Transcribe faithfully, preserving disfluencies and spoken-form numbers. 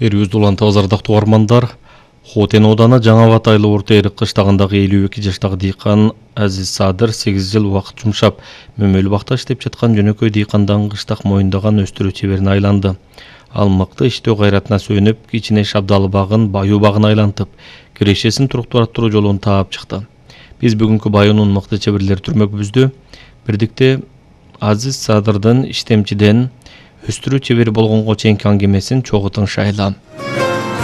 Эрүүз улантыбыз ардактуу угармандар. Хотен ооданы Жаңа Батайлы Орто Эрик кыштагындагы элүү эки жаштагы дыйкан Азиз Садыр сегиз жыл убакыт жумшап, мөмөлүү бакта иштеп жаткан жөнөкөй дыйкандан кыштак моюндаган өстүрүү чеберине айланды. Ал мыкты иштөө кайратына сүйөнүп, кичине шабдалы багын баюу багына айлантып, кирешесин туруктуу арттыруу жолун таап чыкты. Биз бүгүнкү баюунун мыкты чеберлери түрмөгүбүздү бирдикте Азиз Садырдын иштемчиден өстүрүү чебери болгонго чейинки аңгемесин чогуу тыңшайлы.